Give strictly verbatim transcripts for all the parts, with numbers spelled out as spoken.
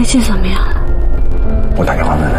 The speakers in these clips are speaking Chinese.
机怎么样了？ 我打电话问问。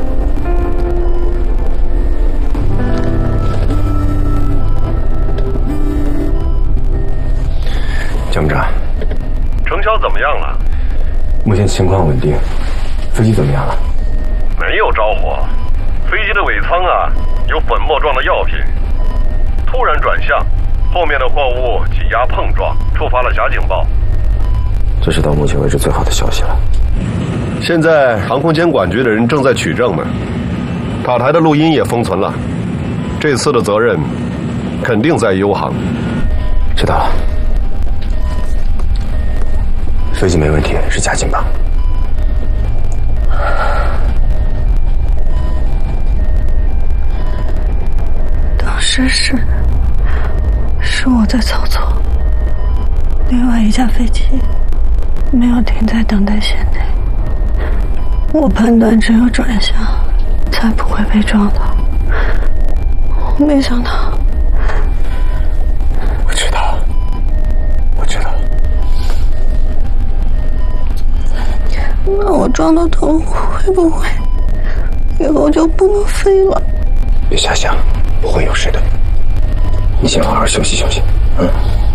参谋长， 程潇怎么样了？ 目前情况稳定。飞机怎么样了？ 没有着火，飞机的尾舱啊有粉末状的药品，突然转向，后面的货物挤压碰撞，触发了假警报。 这是到目前为止最好的消息了。 现在航空监管局的人正在取证呢，塔台的录音也封存了。这次的责任肯定在优航。 知道了。飞机没问题，是假警报。 当时是是我在操作，另外一架飞机没有停在等待线内，我判断只有转向才不会被撞到。我没想到。 我知道，我知道。 那我撞到头会不会以后就不能飞了？ 别瞎想，不会有事的。你先好好休息休息，嗯。